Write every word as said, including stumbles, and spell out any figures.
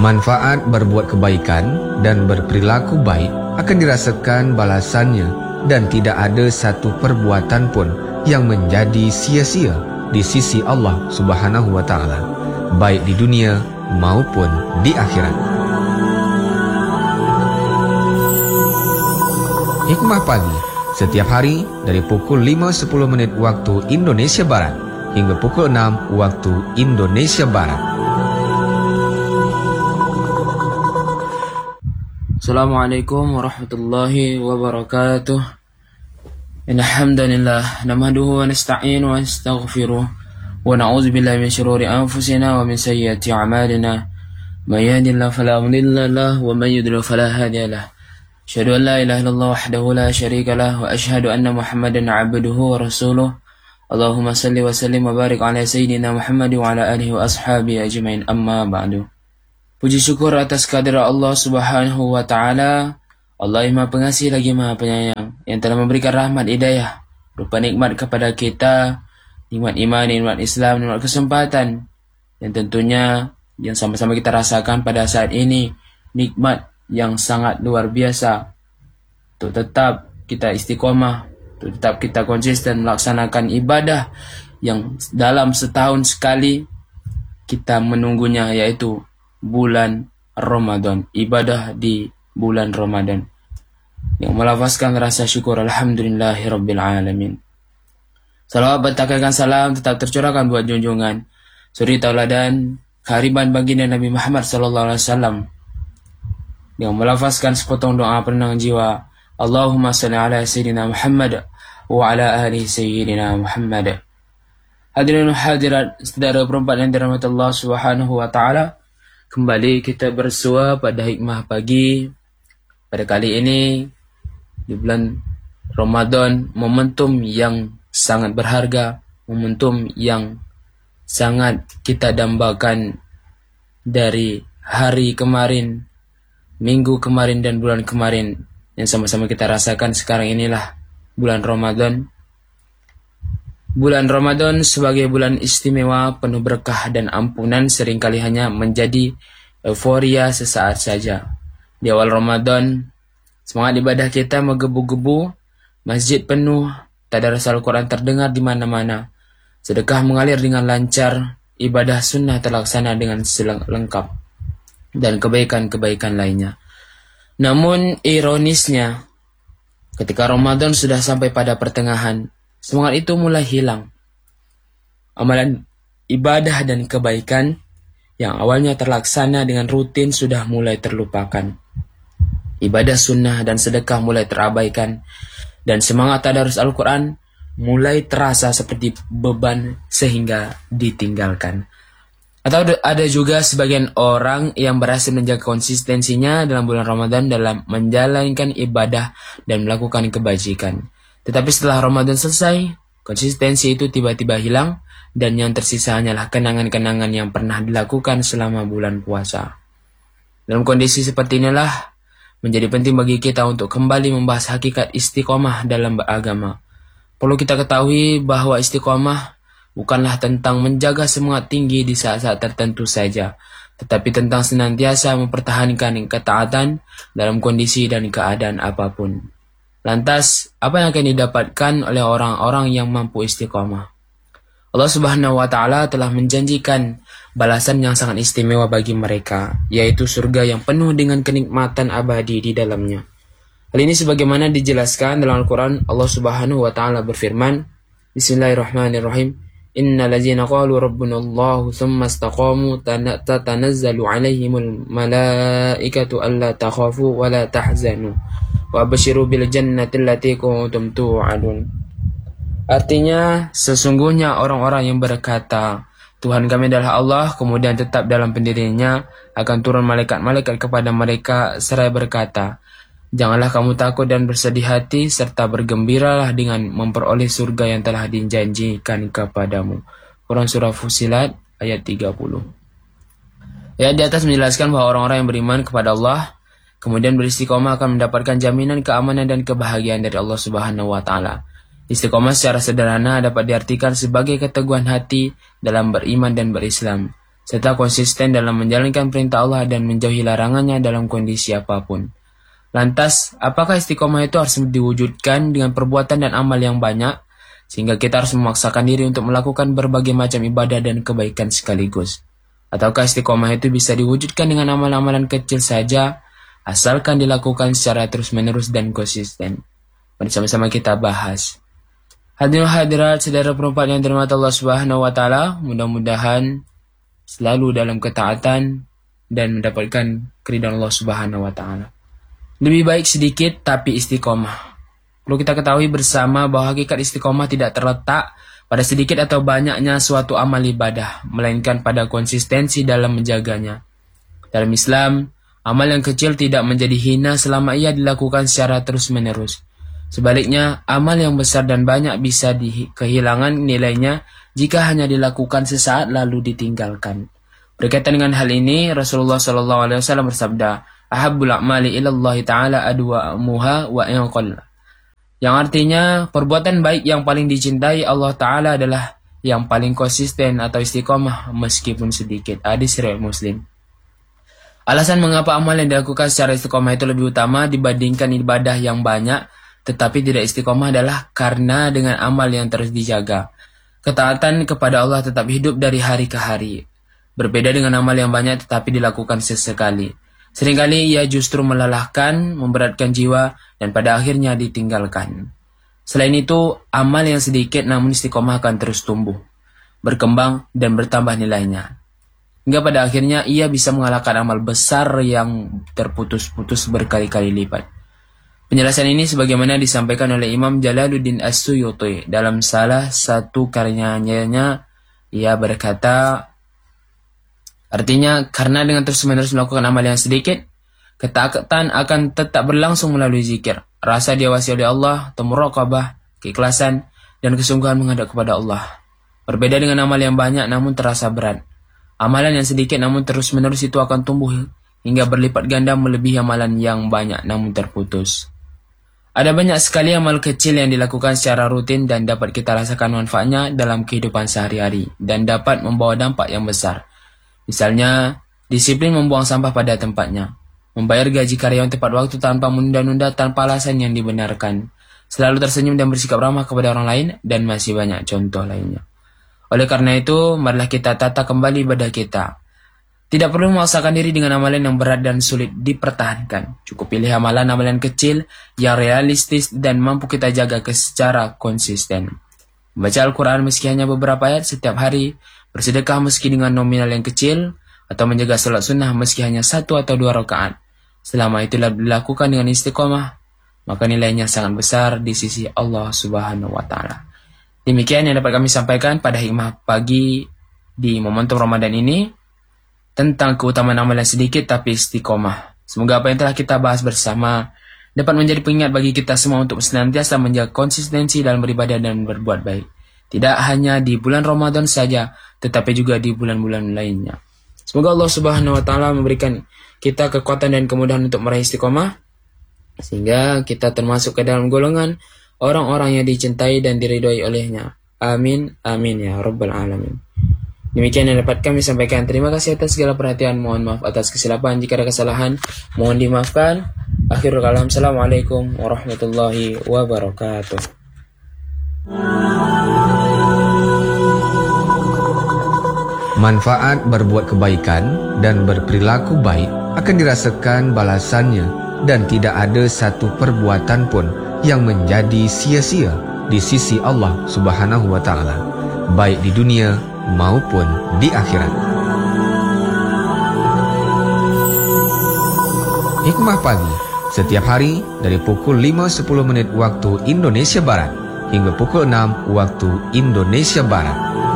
Manfaat berbuat kebaikan dan berperilaku baik akan dirasakan balasannya, dan tidak ada satu perbuatan pun yang menjadi sia-sia di sisi Allah Subhanahu wa Ta'ala, baik di dunia maupun di akhirat. Hikmah Pagi, setiap hari dari pukul lima sepuluh menit waktu Indonesia Barat hingga pukul enam waktu Indonesia Barat. Assalamualaikum warahmatullahi wabarakatuh. Innal hamdalillah nahmaduhu wa nasta'inuhu wa nastaghfiruh wa na'udzu billahi min shururi anfusina wa min sayyiati a'malina. May yahdihillahu fala mudilla lahu wa may yudlil fala hadiya lahu. Asyhadu an la ilaha illallah wahdahu la syarika lahu wa asyhadu anna Muhammadan 'abduhu wa rasuluh. Allahumma salli wa sallim wa barik ala sayyidina Muhammad wa ala alihi wa ashabihi ajmain, amma ba'du. Puji syukur atas kehadirat Allah Subhanahu wa Ta'ala. Allah yang Maha Pengasih lagi Maha Penyayang, yang telah memberikan rahmat hidayah berupa nikmat kepada kita, nikmat iman, nikmat Islam, nikmat kesempatan, dan tentunya yang sama-sama kita rasakan pada saat ini, nikmat yang sangat luar biasa untuk tetap kita istiqomah, untuk tetap kita konsisten melaksanakan ibadah yang dalam setahun sekali kita menunggunya, yaitu bulan Ramadan, ibadah di bulan Ramadan, yang melafazkan rasa syukur alhamdulillahirabbil alamin. Salawat bertakkan salam tetap tercurahkan buat junjungan suri tauladan kehariban baginda Nabi Muhammad sallallahu alaihi wasallam, yang melafazkan sepotong doa penenang jiwa, Allahumma shalli ala sayyidina Muhammad wa ala alihi sayyidina Muhammad. Hadirin hadirat saudara perempuan yang dirahmati Allah Subhanahu wa Ta'ala, kembali kita bersua pada hikmah pagi. Pada kali ini di bulan Ramadan, momentum yang sangat berharga, momentum yang sangat kita dambakan dari hari kemarin, minggu kemarin dan bulan kemarin, yang sama-sama kita rasakan sekarang inilah bulan Ramadan. Bulan Ramadan sebagai bulan istimewa, penuh berkah dan ampunan, seringkali hanya menjadi euforia sesaat saja. Di awal Ramadan, semangat ibadah kita menggebu-gebu, masjid penuh, tadarus Al-Quran terdengar di mana-mana, sedekah mengalir dengan lancar, ibadah sunnah terlaksana dengan lengkap, dan kebaikan-kebaikan lainnya. Namun ironisnya, ketika Ramadan sudah sampai pada pertengahan, semangat itu mulai hilang. Amalan ibadah dan kebaikan yang awalnya terlaksana dengan rutin sudah mulai terlupakan. Ibadah sunnah dan sedekah mulai terabaikan, dan semangat tadarus Al-Quran mulai terasa seperti beban sehingga ditinggalkan. Atau ada juga sebagian orang yang berhasil menjaga konsistensinya dalam bulan Ramadan dalam menjalankan ibadah dan melakukan kebajikan. Tetapi setelah Ramadan selesai, konsistensi itu tiba-tiba hilang, dan yang tersisa hanyalah kenangan-kenangan yang pernah dilakukan selama bulan puasa. Dalam kondisi seperti inilah, menjadi penting bagi kita untuk kembali membahas hakikat istiqomah dalam beragama. Perlu kita ketahui bahwa istiqomah bukanlah tentang menjaga semangat tinggi di saat-saat tertentu saja, tetapi tentang senantiasa mempertahankan ketaatan dalam kondisi dan keadaan apapun. Lantas, apa yang akan didapatkan oleh orang-orang yang mampu istiqomah? Allah Subhanahu wa Ta'ala telah menjanjikan balasan yang sangat istimewa bagi mereka, yaitu surga yang penuh dengan kenikmatan abadi di dalamnya. Hal ini sebagaimana dijelaskan dalam Al-Quran. Allah Subhanahu wa Ta'ala berfirman, Bismillahirrahmanirrahim, Innal ladzina qalu rabbunallahu tsumma istaqamu tatanazzalu alaihimul malaikatu alla takhafu wa la tahzanu wa basyiru bil jannati allati kuntum tu'adun. Artinya, sesungguhnya orang-orang yang berkata, Tuhan kami adalah Allah, kemudian tetap dalam pendiriannya, akan turun malaikat-malaikat kepada mereka seraya berkata, janganlah kamu takut dan bersedih hati, serta bergembiralah dengan memperoleh surga yang telah dijanjikan kepadamu. Quran Surah Fussilat ayat tiga puluh. Ayat di atas menjelaskan bahwa orang-orang yang beriman kepada Allah kemudian beristiqomah akan mendapatkan jaminan keamanan dan kebahagiaan dari Allah Subhanahu wa Ta'ala. Istiqomah secara sederhana dapat diartikan sebagai keteguhan hati dalam beriman dan berislam. serta konsisten dalam menjalankan perintah Allah dan menjauhi larangannya dalam kondisi apapun. Lantas, apakah istiqomah itu harus diwujudkan dengan perbuatan dan amal yang banyak, sehingga kita harus memaksakan diri untuk melakukan berbagai macam ibadah dan kebaikan sekaligus? Ataukah istiqomah itu bisa diwujudkan dengan amalan-amalan kecil saja, asalkan dilakukan secara terus-menerus dan konsisten? Mari sama-sama kita bahas. Hadirin hadirat saudara perempuan yang dirahmati Allah Subhanahu wa taala, mudah-mudahan selalu dalam ketaatan dan mendapatkan keridhaan Allah Subhanahu wa taala. Lebih baik sedikit tapi istiqomah. Perlu kita ketahui bersama bahwa hakikat istiqomah tidak terletak pada sedikit atau banyaknya suatu amal ibadah, melainkan pada konsistensi dalam menjaganya. Dalam Islam, amal yang kecil tidak menjadi hina selama ia dilakukan secara terus-menerus. Sebaliknya, amal yang besar dan banyak bisa di- kehilangan nilainya jika hanya dilakukan sesaat lalu ditinggalkan. Berkaitan dengan hal ini, Rasulullah shallallahu alaihi wasallam bersabda, "Ahabbul a'mali ilallahi ta'ala adwa'muha wa inqal." Yang artinya, perbuatan baik yang paling dicintai Allah Ta'ala adalah yang paling konsisten atau istiqomah meskipun sedikit. Hadis riwayat Muslim. Alasan mengapa amal yang dilakukan secara istiqomah itu lebih utama dibandingkan ibadah yang banyak tetapi tidak istiqomah adalah karena dengan amal yang terus dijaga, ketaatan kepada Allah tetap hidup dari hari ke hari. Berbeda dengan amal yang banyak tetapi dilakukan sesekali. Seringkali ia justru melelahkan, memberatkan jiwa, dan pada akhirnya ditinggalkan. Selain itu, amal yang sedikit namun istiqomah akan terus tumbuh, berkembang, dan bertambah nilainya. Hingga pada akhirnya ia bisa mengalahkan amal besar yang terputus-putus berkali-kali lipat. Penjelasan ini sebagaimana disampaikan oleh Imam Jalaluddin As-Suyuti dalam salah satu karyanya. Ia berkata, artinya, karena dengan terus-menerus melakukan amal yang sedikit, ketaatan akan tetap berlangsung melalui zikir, rasa diawasi oleh Allah, muraqabah, keikhlasan, dan kesungguhan menghadap kepada Allah. Berbeda dengan amal yang banyak namun terasa berat. Amalan yang sedikit namun terus-menerus itu akan tumbuh hingga berlipat ganda melebihi amalan yang banyak namun terputus. Ada banyak sekali amal kecil yang dilakukan secara rutin dan dapat kita rasakan manfaatnya dalam kehidupan sehari-hari dan dapat membawa dampak yang besar. Misalnya, disiplin membuang sampah pada tempatnya, membayar gaji karyawan tepat waktu tanpa menunda-nunda tanpa alasan yang dibenarkan, selalu tersenyum dan bersikap ramah kepada orang lain, dan masih banyak contoh lainnya. Oleh karena itu, marilah kita tata kembali ibadah kita. Tidak perlu memaksakan diri dengan amalan yang berat dan sulit dipertahankan. Cukup pilih amalan-amalan kecil yang realistis dan mampu kita jaga secara konsisten. Membaca Al-Quran meski hanya beberapa ayat setiap hari, bersedekah meski dengan nominal yang kecil, atau menjaga salat sunnah meski hanya satu atau dua rakaat. Selama itulah dilakukan dengan istiqomah, maka nilainya sangat besar di sisi Allah Subhanahu wa taala. Demikian yang dapat kami sampaikan pada hikmah pagi di momentum Ramadan ini tentang keutamaan amalan sedikit tapi istiqomah. Semoga apa yang telah kita bahas bersama dapat menjadi pengingat bagi kita semua untuk senantiasa menjaga konsistensi dalam beribadah dan berbuat baik. Tidak hanya di bulan Ramadan saja, tetapi juga di bulan-bulan lainnya. Semoga Allah Subhanahu wa taala memberikan kita kekuatan dan kemudahan untuk meraih istiqomah, sehingga kita termasuk ke dalam golongan orang-orang yang dicintai dan diridhoi olehnya. Amin, amin ya rabbal alamin. Demikian yang dapat kami sampaikan. Terima kasih atas segala perhatian. Mohon maaf atas kesilapan. Jika ada kesalahan, mohon dimaafkan. Akhirul kalam. Assalamualaikum warahmatullahi wabarakatuh. Manfaat berbuat kebaikan dan berperilaku baik akan dirasakan balasannya, dan tidak ada satu perbuatan pun yang menjadi sia-sia di sisi Allah Subhanahu wa taala, baik di dunia maupun di akhirat. Hikmah pagi setiap hari dari pukul lima sepuluh menit waktu Indonesia Barat hingga pukul enam waktu Indonesia Barat.